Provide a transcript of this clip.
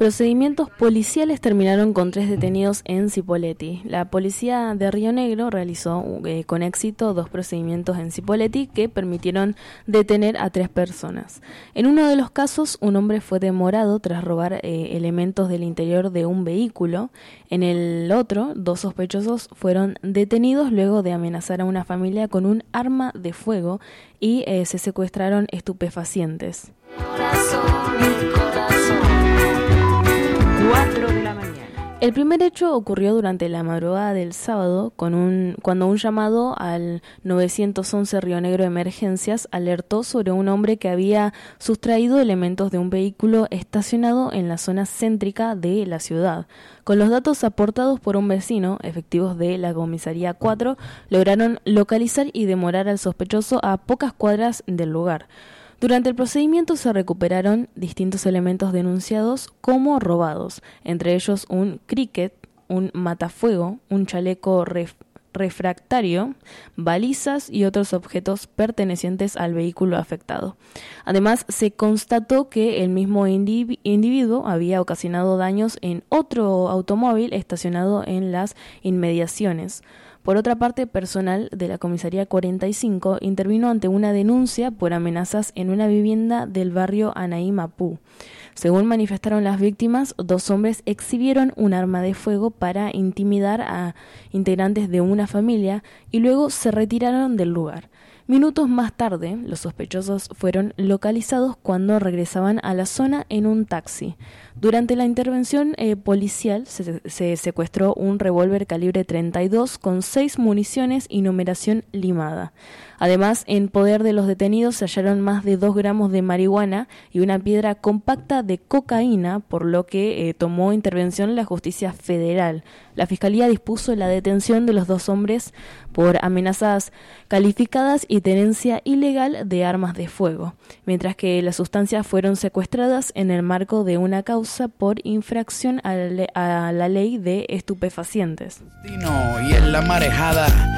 procedimientos policiales terminaron con 3 detenidos en Cipolletti. La policía de Río Negro realizó con éxito 2 procedimientos en Cipolletti que permitieron detener a 3 personas. En uno de los casos, un hombre fue demorado tras robar elementos del interior de un vehículo. En el otro, 2 sospechosos fueron detenidos luego de amenazar a una familia con un arma de fuego y se secuestraron estupefacientes. 4 de la mañana. El primer hecho ocurrió durante la madrugada del sábado cuando un llamado al 911 Río Negro Emergencias alertó sobre un hombre que había sustraído elementos de un vehículo estacionado en la zona céntrica de la ciudad. Con los datos aportados por un vecino, efectivos de la comisaría 4 lograron localizar y demorar al sospechoso a pocas cuadras del lugar. Durante el procedimiento se recuperaron distintos elementos denunciados como robados, entre ellos un cricket, un matafuego, un chaleco refractario, balizas y otros objetos pertenecientes al vehículo afectado. Además, se constató que el mismo individuo había ocasionado daños en otro automóvil estacionado en las inmediaciones. Por otra parte, personal de la comisaría 45 intervino ante una denuncia por amenazas en una vivienda del barrio Anaí Mapú. Según manifestaron las víctimas, 2 hombres exhibieron un arma de fuego para intimidar a integrantes de una familia y luego se retiraron del lugar. Minutos más tarde, los sospechosos fueron localizados cuando regresaban a la zona en un taxi. Durante la intervención policial se secuestró un revólver calibre 32 con 6 municiones y numeración limada. Además, en poder de los detenidos se hallaron más de 2 gramos de marihuana y una piedra compacta de cocaína, por lo que tomó intervención la justicia federal. La fiscalía dispuso la detención de los 2 hombres por amenazas calificadas y tenencia ilegal de armas de fuego, mientras que las sustancias fueron secuestradas en el marco de una causa por infracción a la ley de estupefacientes. Y en la marejada